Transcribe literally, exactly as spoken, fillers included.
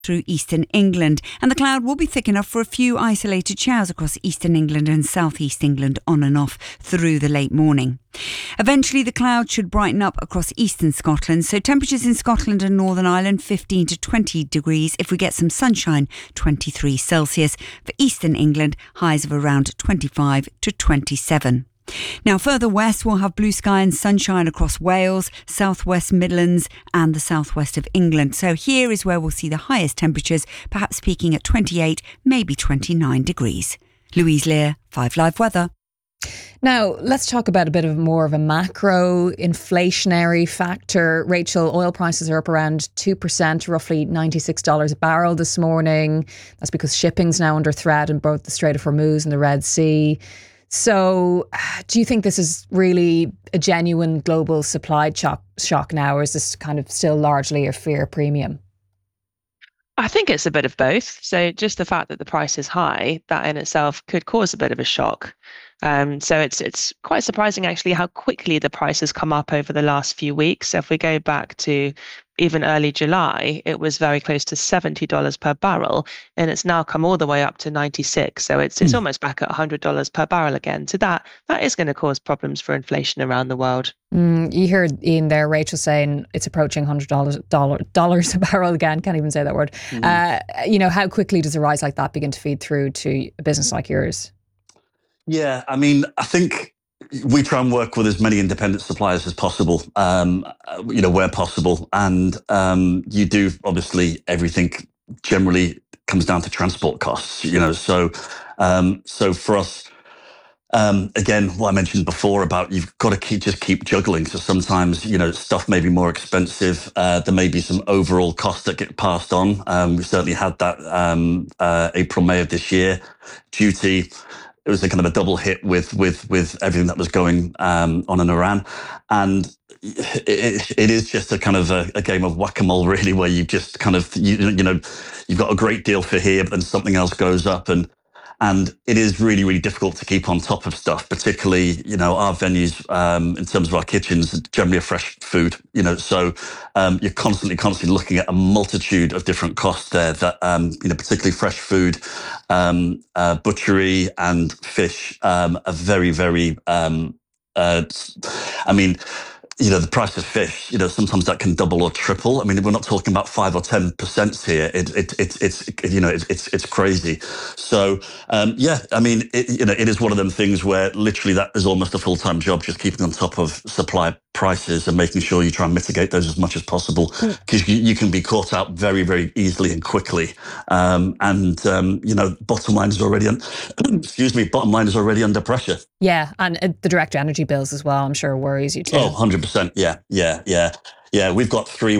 through eastern England, and the cloud will be thick enough for a few isolated showers across eastern England and southeast England on and off through the late morning. Eventually the cloud should brighten up across eastern Scotland, so temperatures in Scotland and Northern Ireland fifteen to twenty degrees. If we get some sunshine, twenty-three Celsius. For eastern England, highs of around twenty-five to twenty-seven. Now further west we'll have blue sky and sunshine across Wales, southwest Midlands and the southwest of England. So here is where we'll see the highest temperatures, perhaps peaking at twenty-eight, maybe twenty-nine degrees. Louise Lear, Five Live Weather. Now, let's talk about a bit of more of a macro inflationary factor. Rachel, oil prices are up around two percent, roughly ninety-six dollars a barrel this morning. That's because shipping's now under threat in both the Strait of Hormuz and the Red Sea. So do you think this is really a genuine global supply shock, shock now, or is this kind of still largely a fear premium? I think it's a bit of both. So just the fact that the price is high, that in itself could cause a bit of a shock. Um, so it's it's quite surprising actually how quickly the price has come up over the last few weeks. So if we go back to even early July, it was very close to seventy dollars per barrel, and it's now come all the way up to ninety-six. So it's it's mm. almost back at one hundred dollars per barrel again. So that that is going to cause problems for inflation around the world. Mm, you heard Ian there, Rachel saying it's approaching one hundred dollars dollar, dollars a barrel again. Can't even say that word. Mm. Uh, you know, how quickly does a rise like that begin to feed through to a business like yours? Yeah, I mean, I think we try and work with as many independent suppliers as possible, um, you know, where possible. And um, you do, obviously, everything generally comes down to transport costs, you know. So, um, so for us, um, again, what I mentioned before about you've got to keep just keep juggling. So sometimes, you know, stuff may be more expensive. Uh, there may be some overall costs that get passed on. Um, we certainly had that um, uh, April, May of this year. Duty. It was a kind of a double hit with with with everything that was going um, on in Iran, and it, it is just a kind of a, a game of whack-a-mole, really, where you just kind of you, you know you've got a great deal for here, but then something else goes up, and and it is really really difficult to keep on top of stuff. Particularly, you know, our venues um, in terms of our kitchens, generally are fresh food, you know, so um, you're constantly constantly looking at a multitude of different costs there. That um, you know, particularly fresh food. Um, uh, butchery and fish um, are very, very, um, uh, I mean, you know, the price of fish, you know, sometimes that can double or triple. I mean, we're not talking about five or ten percent here. It, it, it, it's, it, you know, it, it's, it's crazy. So, um, yeah, I mean, it, you know, it is one of them things where literally that is almost a full-time job, just keeping on top of supply prices and making sure you try and mitigate those as much as possible, because you, you can be caught out very, very easily and quickly. Um, and, um, you know, bottom line is already, un- excuse me, bottom line is already under pressure. Yeah, and uh, the direct energy bills as well, I'm sure worries you too. Oh, one hundred percent. Yeah, yeah, yeah. Yeah, we've got three